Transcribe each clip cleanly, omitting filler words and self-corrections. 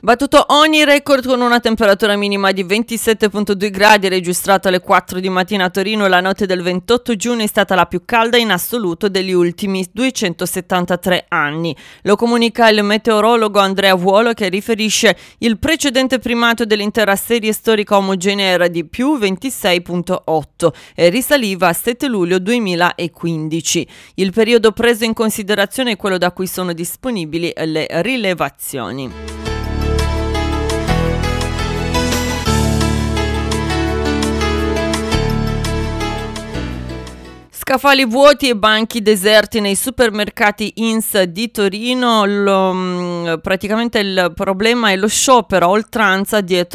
Battuto ogni record con una temperatura minima di 27,2 gradi registrata alle 4 di mattina a Torino, la notte del 28 giugno è stata la più calda in assoluto degli ultimi 273 anni. Lo comunica il meteorologo Andrea Vuolo, che riferisce il precedente primato dell'intera serie storica omogenea era di più 26,8 e risaliva a 7 luglio 2015. Il periodo preso in considerazione è quello da cui sono disponibili le rilevazioni. Scaffali vuoti e banchi deserti nei supermercati Ins di Torino. Praticamente il problema è lo sciopero a oltranza che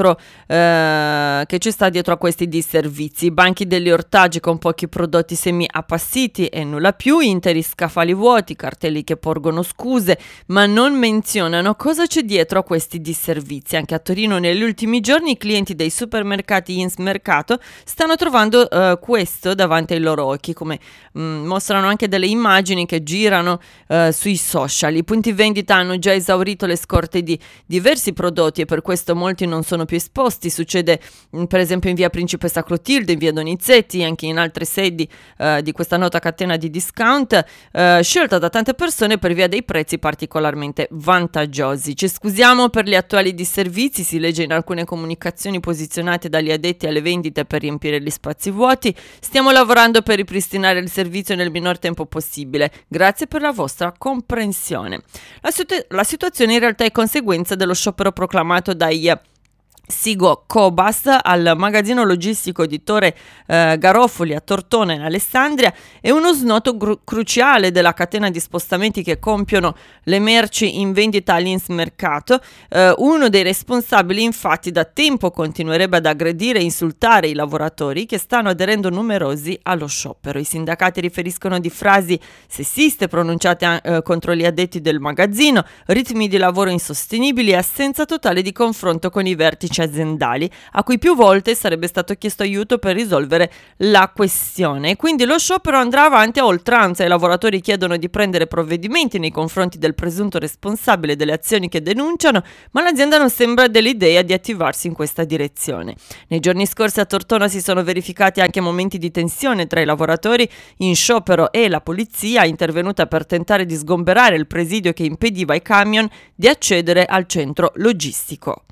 ci sta dietro a questi disservizi. I banchi degli ortaggi con pochi prodotti semi appassiti e nulla più, interi scaffali vuoti, cartelli che porgono scuse ma non menzionano cosa c'è dietro a questi disservizi. Anche a Torino negli ultimi giorni i clienti dei supermercati Ins Mercato stanno trovando questo davanti ai loro occhi, come mostrano anche delle immagini che girano sui social. I punti vendita hanno già esaurito le scorte di diversi prodotti e per questo molti non sono più esposti. Succede per esempio in via Principessa Clotilde, in via Donizetti, anche in altre sedi di questa nota catena di discount scelta da tante persone per via dei prezzi particolarmente vantaggiosi. Ci scusiamo per gli attuali disservizi, si legge in alcune comunicazioni posizionate dagli addetti alle vendite per riempire gli spazi vuoti. Stiamo lavorando per ripristinare il servizio nel minor tempo possibile. Grazie per la vostra comprensione. La situazione in realtà è conseguenza dello sciopero proclamato dai Sigo Cobas al magazzino logistico di Torre Garofoli a Tortona in Alessandria. È uno snodo cruciale della catena di spostamenti che compiono le merci in vendita all'Ins Mercato. Uno dei responsabili infatti da tempo continuerebbe ad aggredire e insultare i lavoratori che stanno aderendo numerosi allo sciopero. I sindacati riferiscono di frasi sessiste pronunciate contro gli addetti del magazzino, ritmi di lavoro insostenibili e assenza totale di confronto con i vertici aziendali, a cui più volte sarebbe stato chiesto aiuto per risolvere la questione. Quindi lo sciopero andrà avanti a oltranza. I lavoratori chiedono di prendere provvedimenti nei confronti del presunto responsabile delle azioni che denunciano, ma l'azienda non sembra dell'idea di attivarsi in questa direzione. Nei giorni scorsi a Tortona si sono verificati anche momenti di tensione tra i lavoratori in sciopero e la polizia, intervenuta per tentare di sgomberare il presidio che impediva ai camion di accedere al centro logistico.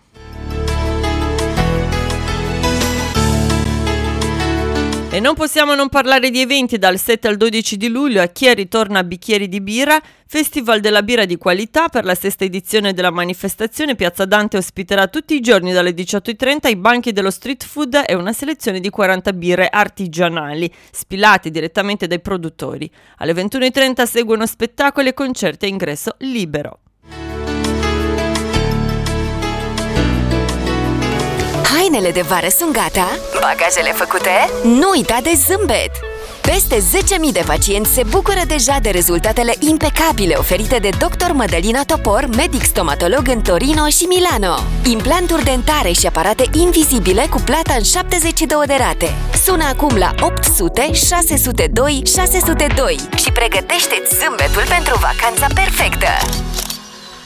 E non possiamo non parlare di eventi. Dal 7 al 12 di luglio a Chieri torna Bicchieri di Birra, Festival della birra di qualità. Per la sesta edizione della manifestazione Piazza Dante ospiterà tutti i giorni dalle 18:30 i banchi dello street food e una selezione di 40 birre artigianali spilate direttamente dai produttori. Alle 21:30 seguono spettacoli e concerti a ingresso libero. Hainele de vară sunt gata? Bagajele făcute? Nu uita de zâmbet! Peste 10.000 de pacienți se bucură deja de rezultatele impecabile oferite de Dr. Mădălina Topor, medic stomatolog în Torino și Milano. Implanturi dentare și aparate invizibile cu plata în 72 de rate. Sună acum la 800 602 602 și pregătește-ți zâmbetul pentru vacanța perfectă!